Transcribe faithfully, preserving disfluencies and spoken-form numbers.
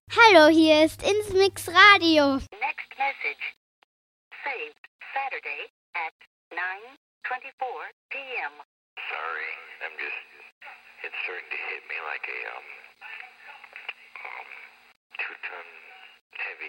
Hallo, hier ist Insmix Radio. Next message. Saved Saturday at nine twenty-four p.m. Sorry, I'm just, it's starting to hit me like a, um, um, two-ton